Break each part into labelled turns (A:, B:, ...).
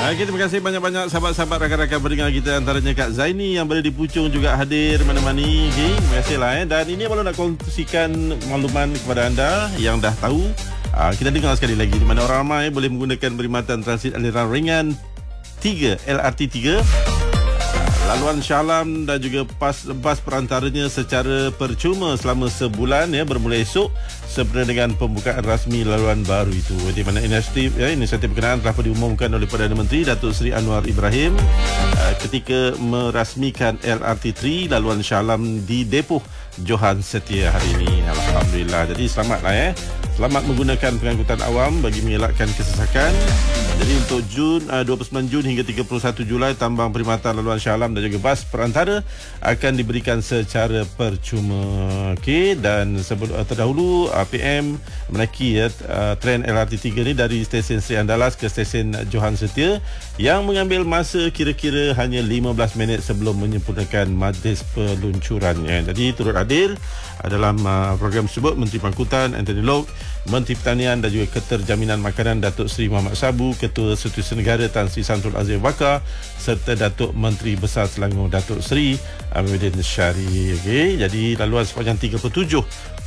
A: Okay, terima kasih banyak-banyak sahabat-sahabat rakan-rakan pendengar kita, antaranya Kak Zaini yang berada di Puchong juga hadir mana-mani. Okay, terima kasihlah. Dan ini baru nak kongsikan makluman kepada anda yang dah tahu. Kita dengar sekali lagi di mana orang ramai boleh menggunakan perkhidmatan transit aliran ringan 3 LRT 3, laluan Shah Alam dan juga bas perantaranya secara percuma selama sebulan bermula esok sempena dengan pembukaan rasmi laluan baru itu. Di mana inisiatif berkenaan telah diumumkan oleh Perdana Menteri Datuk Seri Anwar Ibrahim ketika merasmikan LRT 3 laluan Shah Alam di Depoh Johan Setia hari ini. Alhamdulillah. Jadi selamatlah Selamat menggunakan pengangkutan awam bagi mengelakkan kesesakan. Jadi untuk 29 Jun hingga 31 Julai tambang perkhidmatan laluan Shah Alam dan juga bas perantara akan diberikan secara percuma. Okey, dan terdahulu PM menaiki tren LRT 3 ni dari stesen Seri Andalas ke stesen Johan Setia yang mengambil masa kira-kira hanya 15 minit sebelum menyempurnakan majlis peluncurannya. Jadi turut hadir dalam program tersebut Menteri Pangkutan Anthony Loke, Menteri Pertanian dan juga Keterjaminan Makanan Datuk Seri Muhammad Sabu, Ketua Setiausaha Negara Tan Sri Samsul Aziz Bakar serta Datuk Menteri Besar Selangor Datuk Seri Amiruddin Syari. Okay, jadi laluan sepanjang 37.8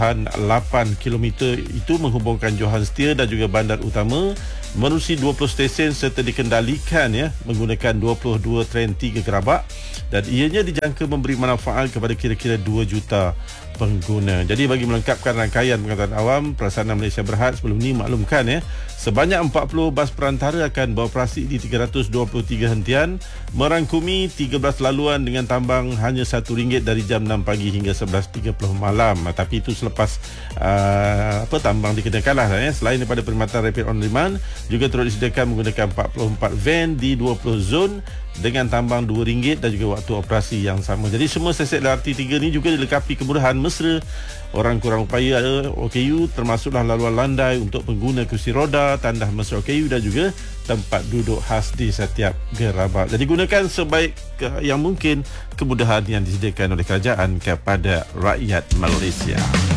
A: km itu menghubungkan Johan Setia dan juga bandar utama menerusi 20 stesen serta dikendalikan menggunakan 22 tren 3 gerabak dan ianya dijangka memberi manfaat kepada kira-kira 2 juta pengguna. Jadi bagi melengkapkan rangkaian pengangkutan awam, Prasana Malaysia Berhad sebelum ni maklumkan sebanyak 40 bas perantara akan beroperasi di 323 hentian merangkumi 13 laluan dengan tambang hanya RM1 dari jam 6 pagi hingga 11.30 malam. Tapi itu selepas tambang dikenakanlah Selain daripada perkhidmatan rapid on demand, juga turut disediakan menggunakan 44 van di 20 zon dengan tambang RM2 dan juga waktu operasi yang sama. Jadi semua stesen LRT 3 ni juga dilengkapi kemudahan mesra orang kurang upaya OKU, termasuklah laluan landai untuk pengguna kursi roda, tandah mesra OKU dan juga tempat duduk khas di setiap gerabak. Jadi gunakan sebaik yang mungkin kemudahan yang disediakan oleh kerajaan kepada rakyat Malaysia.